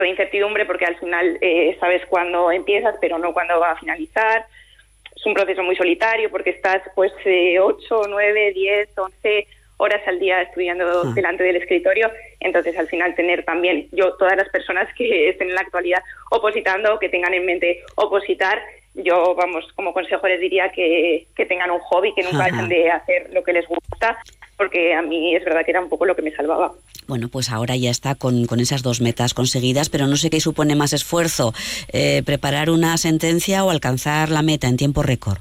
de incertidumbre porque al final sabes cuándo empiezas, pero no cuándo va a finalizar. Es un proceso muy solitario porque estás 8, 9, 10, 11 horas al día estudiando delante del escritorio. Entonces, al final, tener también todas las personas que estén en la actualidad opositando, que tengan en mente opositar, yo, como consejo les diría que tengan un hobby, que nunca dejen de hacer lo que les gusta, porque a mí es verdad que era un poco lo que me salvaba. Bueno, pues ahora ya está con esas 2 metas conseguidas, pero no sé qué supone más esfuerzo, preparar una sentencia o alcanzar la meta en tiempo récord.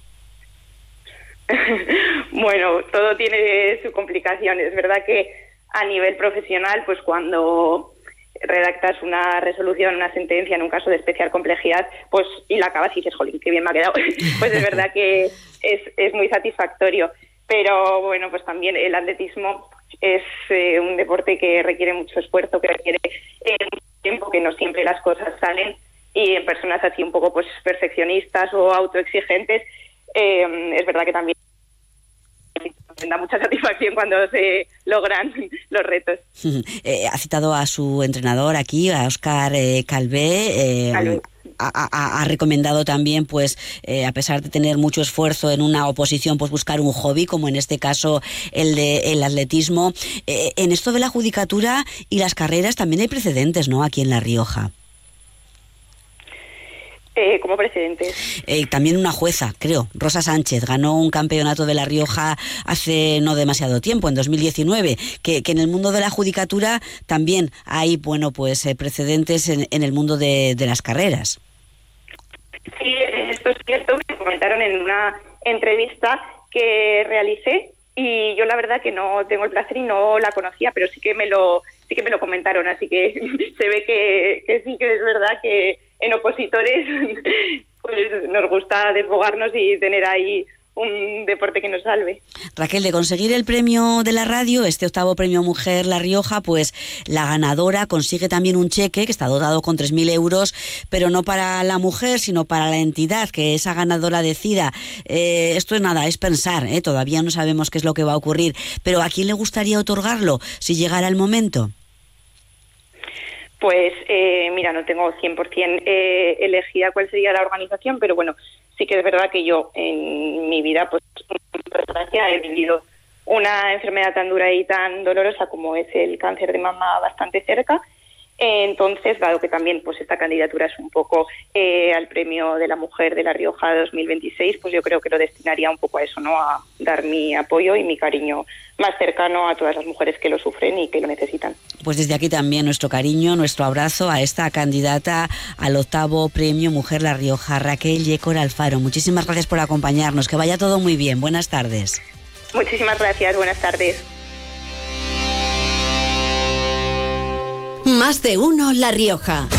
Bueno, todo tiene su complicación. Es verdad que a nivel profesional, pues cuando redactas una resolución, una sentencia en un caso de especial complejidad, pues y la acabas y dices, jolín, qué bien me ha quedado, pues es verdad que es muy satisfactorio. Pero bueno, pues también el atletismo es un deporte que requiere mucho esfuerzo, que requiere mucho tiempo, que no siempre las cosas salen, y en personas así un poco pues perfeccionistas o autoexigentes, es verdad que también da mucha satisfacción cuando se logran los retos. Ha citado a su entrenador aquí, a Óscar Calvé. Ha recomendado también, pues, a pesar de tener mucho esfuerzo en una oposición, pues buscar un hobby, como en este caso el atletismo. En esto de la judicatura y las carreras también hay precedentes, ¿no?, aquí en La Rioja. Como precedentes. También una jueza, creo, Rosa Sánchez, ganó un campeonato de La Rioja hace no demasiado tiempo, en 2019, que en el mundo de la judicatura también hay, precedentes en el mundo de las carreras. Sí, esto es cierto, me comentaron en una entrevista que realicé, y yo la verdad que no tengo el placer y no la conocía, pero sí que me lo comentaron, así que se ve que sí que es verdad que en opositores pues nos gusta desbogarnos y tener ahí un deporte que nos salve. Raquel, de conseguir el premio de la radio, este 8º premio Mujer La Rioja, pues la ganadora consigue también un cheque que está dotado con 3.000 euros, pero no para la mujer, sino para la entidad que esa ganadora decida. Esto es nada, es pensar, todavía no sabemos qué es lo que va a ocurrir, pero ¿a quién le gustaría otorgarlo si llegara el momento? Pues mira, no tengo 100% elegida cuál sería la organización, pero bueno, sí que es verdad que yo en mi vida, pues por desgracia, he vivido una enfermedad tan dura y tan dolorosa como es el cáncer de mama bastante cerca. Entonces, dado que también pues esta candidatura es un poco al premio de la mujer de La Rioja 2026, pues yo creo que lo destinaría un poco a eso, ¿no? A dar mi apoyo y mi cariño más cercano a todas las mujeres que lo sufren y que lo necesitan. Pues desde aquí también nuestro cariño, nuestro abrazo a esta candidata al 8º premio Mujer La Rioja, Raquel Yécora Alfaro. Muchísimas gracias por acompañarnos, que vaya todo muy bien. Buenas tardes. Muchísimas gracias, buenas tardes. Más de uno La Rioja.